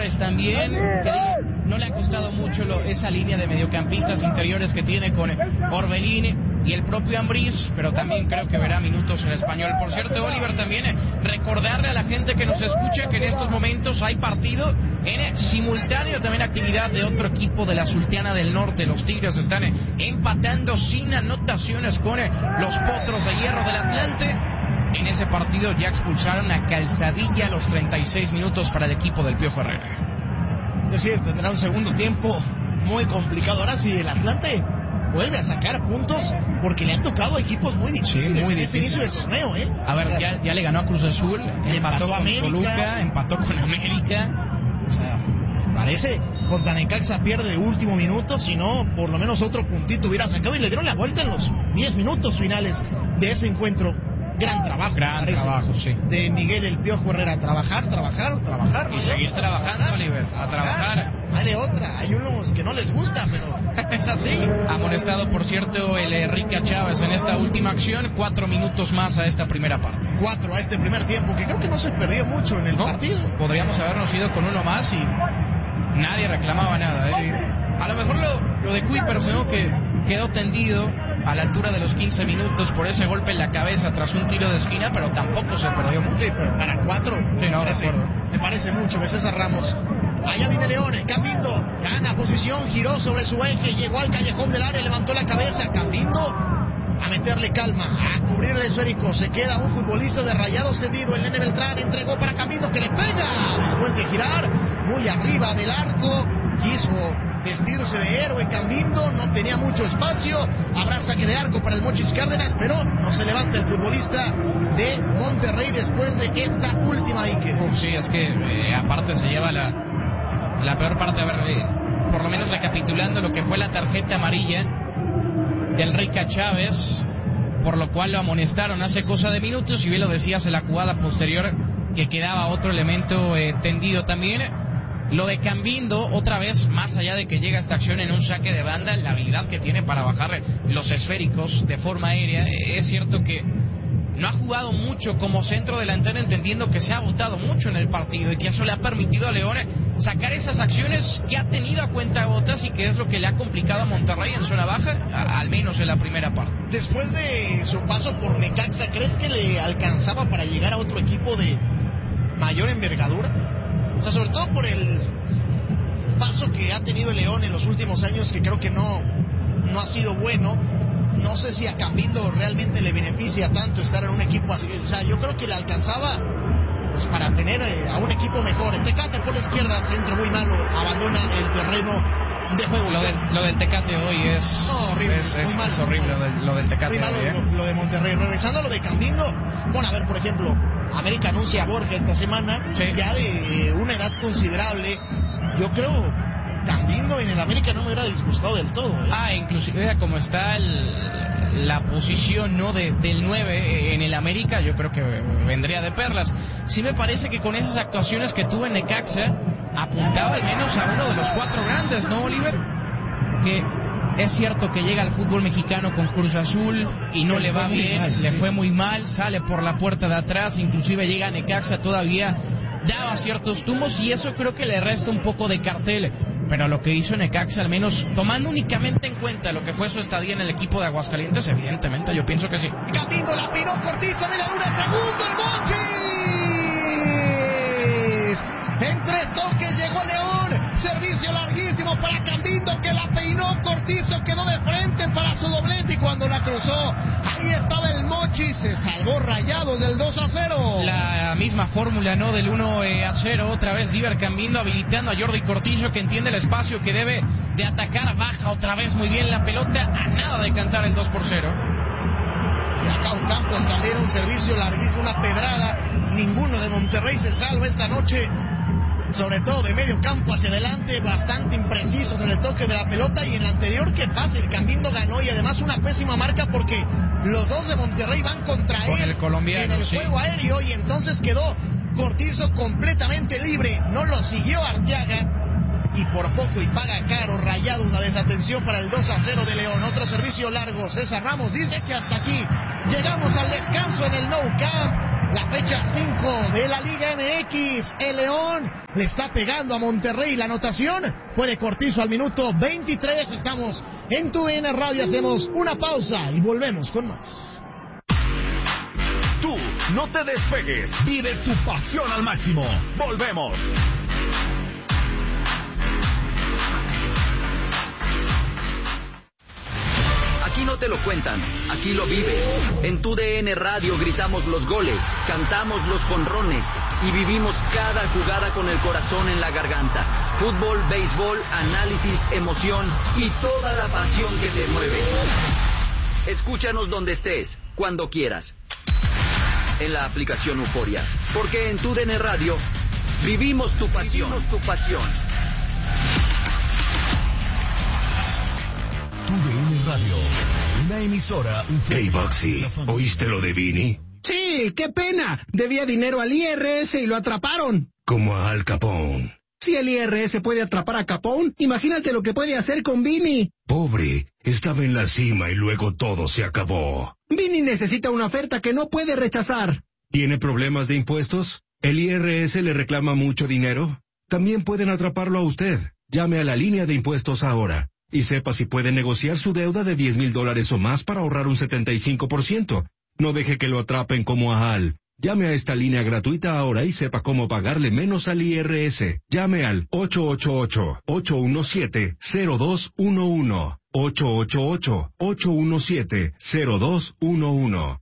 Chávez también, que no le ha costado mucho esa línea de mediocampistas interiores que tiene con Orbelín y el propio Ambriz, pero también creo que verá minutos en Español. Por cierto, Oliver, también recordarle a la gente que nos escucha que en estos momentos hay partido en simultáneo, también actividad de otro equipo de la Sultana del Norte. Los Tigres están empatando sin anotaciones con los Potros de Hierro del Atlante. En ese partido ya expulsaron a Calzadilla a los 36 minutos para el equipo del Piojo Herrera. Es decir, tendrá un segundo tiempo muy complicado. Ahora sí, el Atlante vuelve a sacar puntos porque le han tocado equipos muy difíciles en este inicio de torneo, ¿eh? A ver, ya le ganó a Cruz Azul, empató con América, Toluca, empató con América. O sea, parece contra Necaxa pierde de último minuto, si no, por lo menos otro puntito hubiera sacado, y le dieron la vuelta en los 10 minutos finales de ese encuentro. Gran trabajo, sí. De Miguel el Piojo Herrera. Trabajar. Y seguir trabajando, Oliver, a trabajar. Hay de otra, hay unos que no les gusta, pero es así. Amonestado, por cierto, el Rica Chávez en esta última acción. 4 minutos más a esta primera parte. 4 a este primer tiempo, que creo que no se perdió mucho en el partido. Podríamos habernos ido con uno más y nadie reclamaba nada, ¿eh? A lo mejor lo de Kuipers, ¿no?, que quedó tendido a la altura de los 15 minutos por ese golpe en la cabeza tras un tiro de esquina, pero tampoco se perdió mucho. Sí, pero para 4 sí, no, me parece mucho. De César Ramos. Allá viene León, Cambindo gana posición, giró sobre su eje, llegó al callejón del área, levantó la cabeza. Cambindo a meterle calma, a cubrir el esférico. Se queda un futbolista de Rayados tendido. El Nene Beltrán entregó para Cambindo, que le pega después de girar muy arriba del arco. Quiso vestirse de héroe Cambindo, no tenía mucho espacio. Habrá saque de arco para el Mochis Cárdenas, pero no se levanta el futbolista de Monterrey después de esta última Ike. Sí, es que aparte se lleva la peor parte. A ver, por lo menos recapitulando lo que fue la tarjeta amarilla del Rica Chávez, por lo cual lo amonestaron hace cosa de minutos, y bien lo decías en la jugada posterior, que quedaba otro elemento tendido también. Lo de Cambindo, otra vez, más allá de que llega esta acción en un saque de banda, la habilidad que tiene para bajar los esféricos de forma aérea. Es cierto que no ha jugado mucho como centro delantero, entendiendo que se ha botado mucho en el partido y que eso le ha permitido a León sacar esas acciones que ha tenido a cuentagotas y que es lo que le ha complicado a Monterrey en zona baja, al menos en la primera parte. Después de su paso por Necaxa, ¿crees que le alcanzaba para llegar a otro equipo de mayor envergadura? O sea, sobre todo por el paso que ha tenido el León en los últimos años, que creo que no ha sido bueno. No sé si a Cambindo realmente le beneficia tanto estar en un equipo así. O sea, yo creo que le alcanzaba pues para tener a un equipo mejor. El Tecate por la izquierda, centro muy malo, abandona el terreno de juego. Lo del Tecate hoy es horrible, es horrible. Lo del Tecate muy hoy, malo, lo de Monterrey. Regresando a lo de Cambindo, bueno, a ver, por ejemplo, América anuncia a Borja esta semana, sí, ya de una edad considerable. Yo creo Cambindo en el América no me hubiera disgustado del todo, ¿eh? Inclusive como está la posición, ¿no?, del 9 en el América, yo creo que vendría de perlas. Sí me parece que con esas actuaciones que tuvo en Necaxa apuntaba al menos a uno de los 4 grandes, ¿no, Oliver? Que es cierto que llega al fútbol mexicano con Cruz Azul y no le va bien, le fue muy mal, sale por la puerta de atrás, inclusive llega a Necaxa, todavía daba ciertos tumbos, y eso creo que le resta un poco de cartel. Pero lo que hizo Necaxa, al menos tomando únicamente en cuenta lo que fue su estadía en el equipo de Aguascalientes, evidentemente yo pienso que sí. Cambindo la piró Cortizo, de la luna, segundo el Monchis. En 3 toques llegó León, servicio larguísimo para Cambindo, que la peinó Cortizo, quedó de frente para su doblete, y cuando la cruzó, ahí estaba el Mochis, se salvó Rayados del 2-0. La misma fórmula, ¿no?, del 1-0, otra vez Diver Cambindo habilitando a Jordi Cortizo, que entiende el espacio, que debe de atacar, baja otra vez muy bien la pelota, a nada de cantar el 2-0. Y acá un campo a salir, un servicio larguísimo, una pedrada, ninguno de Monterrey se salva esta noche. Sobre todo de medio campo hacia adelante, bastante imprecisos en el toque de la pelota, y en la anterior que fácil, Cambindo ganó, y además una pésima marca porque los dos de Monterrey van contra él el colombiano, en el juego aéreo, y entonces quedó Cortizo completamente libre, no lo siguió Arteaga, y por poco y paga caro Rayados. Una desatención para el 2-0 de León. Otro servicio largo. César Ramos dice que hasta aquí llegamos al descanso en el Nou Camp. la fecha 5 de la Liga MX. El León le está pegando a Monterrey. La anotación fue de Cortizo al minuto 23. Estamos en TUDN Radio. Hacemos una pausa y volvemos con más. Tú no te despegues. Vive tu pasión al máximo. Volvemos. Aquí no te lo cuentan, aquí lo vives. En TUDN Radio gritamos los goles, cantamos los jonrones y vivimos cada jugada con el corazón en la garganta. Fútbol, béisbol, análisis, emoción y toda la pasión que te mueve. Escúchanos donde estés, cuando quieras. En la aplicación Euforia, porque en TUDN Radio vivimos tu pasión. TUDN Radio, una emisora. Hey, Boxy, ¿oíste lo de Vini? Sí, qué pena. Debía dinero al IRS y lo atraparon. Como a Al Capone. Si el IRS puede atrapar a Capone, imagínate lo que puede hacer con Vini. Pobre, estaba en la cima y luego todo se acabó. Vini necesita una oferta que no puede rechazar. ¿Tiene problemas de impuestos? ¿El IRS le reclama mucho dinero? También pueden atraparlo a usted. Llame a la línea de impuestos ahora. Y sepa si puede negociar su deuda de $10,000 o más para ahorrar un 75%. No deje que lo atrapen como a Al. Llame a esta línea gratuita ahora y sepa cómo pagarle menos al IRS. Llame al 888-817-0211. 888-817-0211.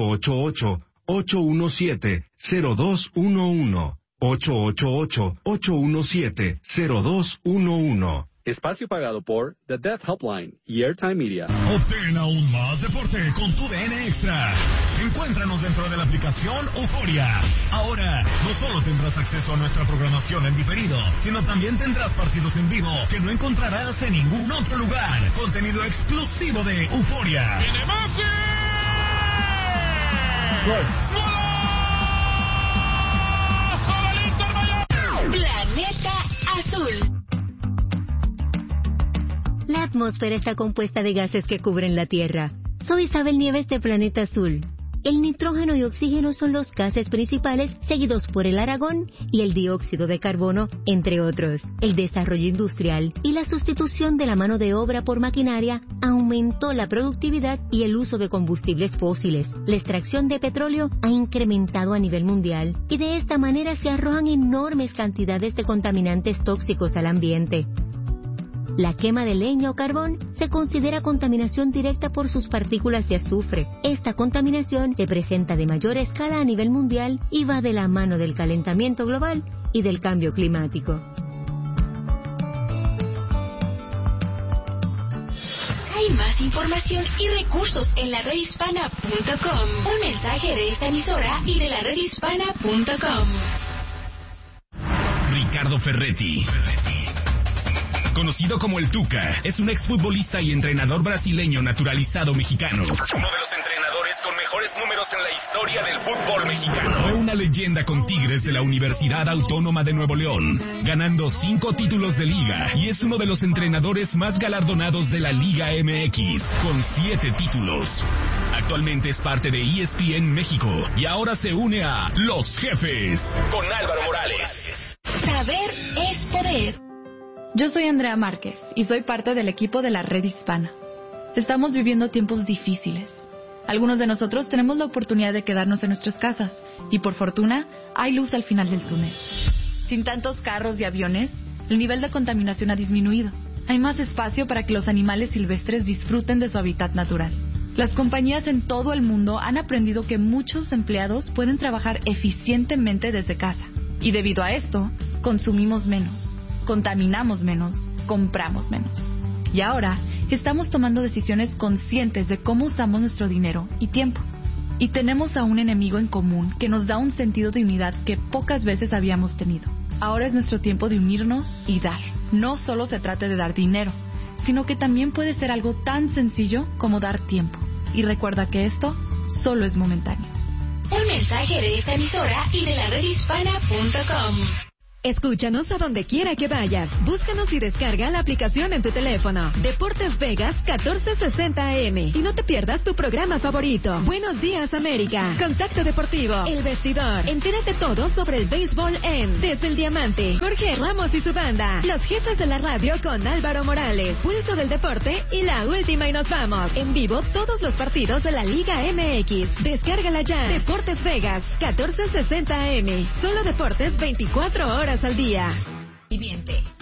888-817-0211. 888-817-0211. Espacio pagado por The Death Helpline y Airtime Media. Obtén aún más deporte con TUDN Extra. Encuéntranos dentro de la aplicación Euforia. Ahora, no solo tendrás acceso a nuestra programación en diferido, sino también tendrás partidos en vivo que no encontrarás en ningún otro lugar. Contenido exclusivo de Euforia. ¡Viene Messi! Planeta Azul. La atmósfera está compuesta de gases que cubren la Tierra. Soy Isabel Nieves de Planeta Azul. El nitrógeno y oxígeno son los gases principales, seguidos por el argón y el dióxido de carbono, entre otros. El desarrollo industrial y la sustitución de la mano de obra por maquinaria aumentó la productividad y el uso de combustibles fósiles. La extracción de petróleo ha incrementado a nivel mundial y de esta manera se arrojan enormes cantidades de contaminantes tóxicos al ambiente. La quema de leña o carbón se considera contaminación directa por sus partículas de azufre. Esta contaminación se presenta de mayor escala a nivel mundial y va de la mano del calentamiento global y del cambio climático. Hay más información y recursos en la redhispana.com. Un mensaje de esta emisora y de la redhispana.com. Ricardo Ferretti. Conocido como el Tuca, es un exfutbolista y entrenador brasileño naturalizado mexicano. Uno de los entrenadores con mejores números en la historia del fútbol mexicano. Fue una leyenda con Tigres de la Universidad Autónoma de Nuevo León, ganando 5 títulos de liga, y es uno de los entrenadores más galardonados de la Liga MX, con 7 títulos. Actualmente es parte de ESPN México y ahora se une a Los Jefes con Álvaro Morales. Saber es poder. Yo soy Andrea Márquez y soy parte del equipo de la Red Hispana. Estamos viviendo tiempos difíciles. Algunos de nosotros tenemos la oportunidad de quedarnos en nuestras casas y por fortuna hay luz al final del túnel. Sin tantos carros y aviones, el nivel de contaminación ha disminuido. Hay más espacio para que los animales silvestres disfruten de su hábitat natural. Las compañías en todo el mundo han aprendido que muchos empleados pueden trabajar eficientemente desde casa. Y debido a esto, consumimos menos. Contaminamos menos, compramos menos. Y ahora estamos tomando decisiones conscientes de cómo usamos nuestro dinero y tiempo. Y tenemos a un enemigo en común que nos da un sentido de unidad que pocas veces habíamos tenido. Ahora es nuestro tiempo de unirnos y dar. No solo se trata de dar dinero, sino que también puede ser algo tan sencillo como dar tiempo. Y recuerda que esto solo es momentáneo. Un mensaje de esta emisora y de la redhispana.com. Escúchanos a donde quiera que vayas. Búscanos y descarga la aplicación en tu teléfono. Deportes Vegas 1460 AM. Y no te pierdas tu programa favorito. Buenos días, América. Contacto Deportivo. El Vestidor. Entérate todo sobre el béisbol en Desde el Diamante. Jorge Ramos y su banda. Los jefes de la radio con Álvaro Morales. Pulso del Deporte y La Última y nos vamos. En vivo todos los partidos de la Liga MX. Descárgala ya. Deportes Vegas 1460 AM. Solo deportes 24 horas al día. Viviente.